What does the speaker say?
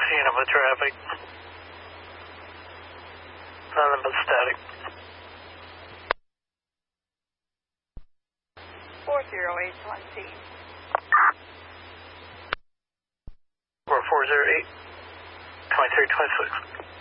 unit with traffic. Nothing but static. 4081T. 4408, 2326.